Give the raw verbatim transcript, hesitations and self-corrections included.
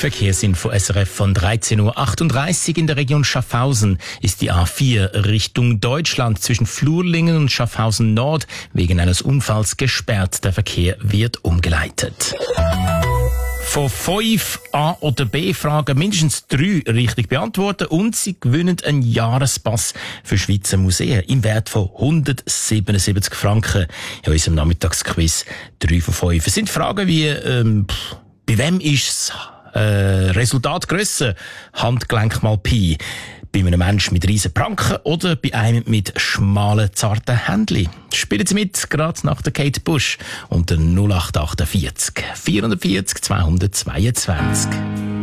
Verkehrsinfo S R F von dreizehn Uhr achtunddreißig. In der Region Schaffhausen ist die A vier Richtung Deutschland zwischen Flurlingen und Schaffhausen Nord wegen eines Unfalls gesperrt. Der Verkehr wird umgeleitet. Von fünf A- oder B-Fragen mindestens drei richtig beantworten und Sie gewinnen einen Jahrespass für Schweizer Museen im Wert von hundertsiebenundsiebzig Franken. In unserem Nachmittagsquiz drei von fünf. Es sind Fragen wie, ähm, pff, bei wem ist das äh, Resultat grösser? Handgelenk mal Pi. Bei einem Menschen mit riesen Pranken oder bei einem mit schmalen, zarten Händchen. Spielen Sie mit, gerade nach der Kate Bush unter null acht acht vier vierhundertvierzig zweihundertzweiundzwanzig.